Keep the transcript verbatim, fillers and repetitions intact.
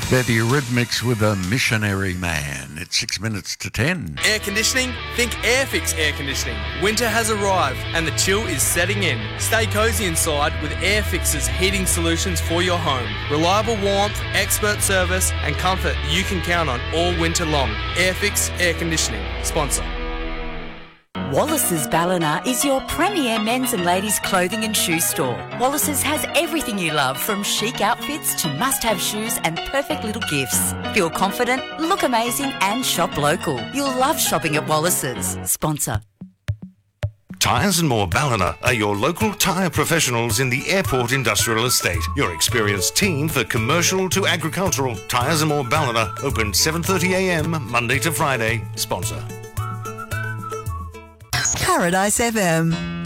They're the Eurythmics with a Missionary Man. It's six minutes to ten. Air conditioning? Think Airfix Air Conditioning. Winter has arrived and the chill is setting in. Stay cosy inside with Airfix's heating solutions for your home. Reliable warmth, expert service and comfort you can count on all winter long. Airfix Air Conditioning. Sponsor. Wallace's Ballina is your premier men's and ladies' clothing and shoe store. Wallace's has everything you love, from chic outfits to must-have shoes and perfect little gifts. Feel confident, look amazing and shop local. You'll love shopping at Wallace's. Sponsor. Tyres and More Ballina are your local tyre professionals in the Airport Industrial Estate. Your experienced team for commercial to agricultural. Tyres and More Ballina, open seven thirty a m Monday to Friday. Sponsor. Paradise F M.